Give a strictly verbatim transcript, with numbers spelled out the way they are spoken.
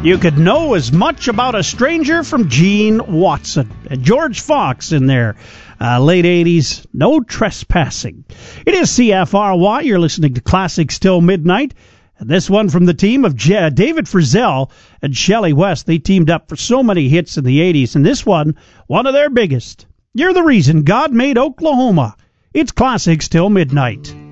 You could know as much about a stranger from Gene Watson and George Fox in their uh, late eighties. No trespassing. It is C F R Y. You're listening to Classics Till Midnight. And this one from the team of J- David Frizzell and Shelley West. They teamed up for so many hits in the eighties. And this one, one of their biggest. You're the reason God made Oklahoma. It's Classics Till Midnight.